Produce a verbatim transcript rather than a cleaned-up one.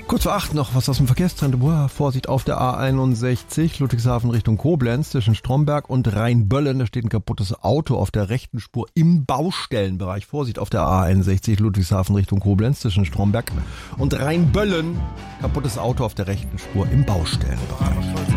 Kurz vor acht noch was aus dem Verkehrstrend. Boah, Vorsicht auf der A einundsechzig, Ludwigshafen Richtung Koblenz, zwischen Stromberg und Rheinböllen. Da steht ein kaputtes Auto auf der rechten Spur im Baustellenbereich. Vorsicht auf der A einundsechzig, Ludwigshafen Richtung Koblenz, zwischen Stromberg und Rheinböllen. Kaputtes Auto auf der rechten Spur im Baustellenbereich.